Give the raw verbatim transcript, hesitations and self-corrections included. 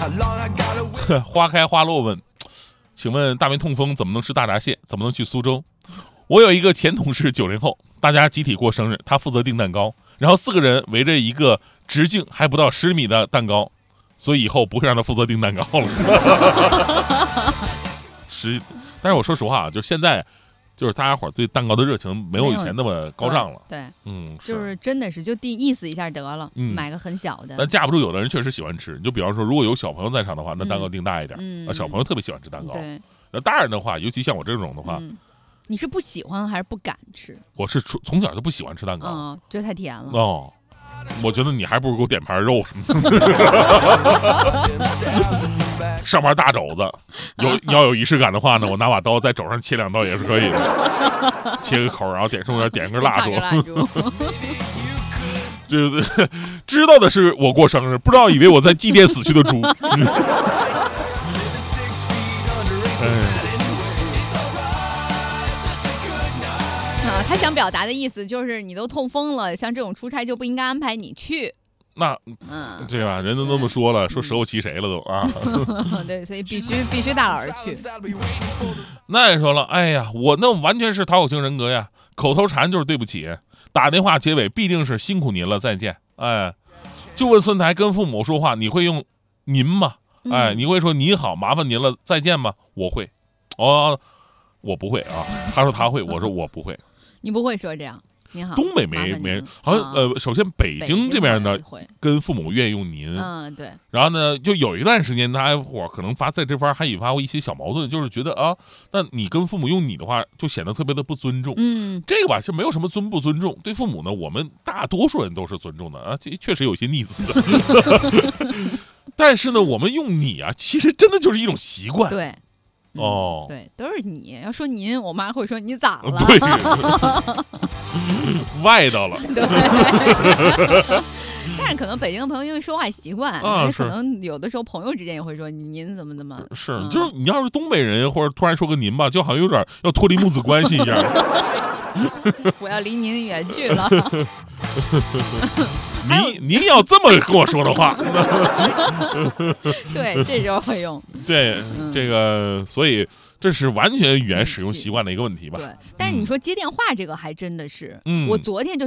花开花落问，请问大明痛风怎么能吃大闸蟹？怎么能去苏州？我有一个前同事九零后，大家集体过生日，他负责订蛋糕，然后四个人围着一个直径还不到十米的蛋糕，所以以后不会让他负责订蛋糕了。十，但是我说实话啊，就是现在，就是大家伙对蛋糕的热情没有以前那么高涨了。 对，对嗯， 就是真的是就第意思一下得了， 嗯、 买个很小的。 但架不住有的人确实喜欢吃，你就比方说，如果有小朋友在场的话，那蛋糕订大一点。 嗯， 啊，小朋友特别喜欢吃蛋糕。 对， 那大人的话，尤其像我这种的话。 嗯，你是不喜欢还是不敢吃？ 我是从从小就不喜欢吃蛋糕， 嗯，觉得太甜了。 哦，我觉得你还不如给我点盘肉什么的，上盘大肘子，有要有仪式感的话呢，我拿把刀在肘上切两刀也是可以的，切个口，然后点上面点一根蜡烛。 蜡烛就是知道的是我过生日，不知道以为我在祭奠死去的猪。 啊，他想表达的意思就是，你都痛风了，像这种出差就不应该安排你去。 那，嗯，对吧？人都那么说了，说舍我其谁了都啊。 对，所以必须必须大老师去。 那也说了，哎呀，我那完全是讨好型人格呀，口头禅就是对不起，打电话结尾必定是辛苦您了，再见。哎，就问孙台跟父母说话，你会用您吗？哎，你会说你好，麻烦您了，再见吗？我会，哦，我不会啊。他说他会，我说我不会。 你不会说这样。你好， 东北没没，好像、啊、呃，首先北京这边呢，跟父母愿意用您， 嗯，对。 然后呢，就有一段时间，大家伙可能发在这方还引发过一些小矛盾，就是觉得啊，那你跟父母用你的话，就显得特别的不尊重。 嗯， 这个吧，就没有什么尊不尊重，对父母呢，我们大多数人都是尊重的啊，这确实有些逆子。但是呢，我们用你啊，其实真的就是一种习惯。 对。嗯、 哦， 对，都是你要说您，我妈会说你咋了？ 对，外到了。 对，但是可能北京的朋友因为说话习惯， 啊， 可能有的时候朋友之间也会说您您怎么怎么。 是， 嗯、 就是你要是东北人，或者突然说个您吧，就好像有点要脱离母子关系一样。 我要离您远去了。 你你要这么跟我说的话， 对，这时候会用。 对，嗯、这个，所以这是完全语言使用习惯的一个问题吧。 对，但是你说接电话这个还真的是， 嗯， 我昨天就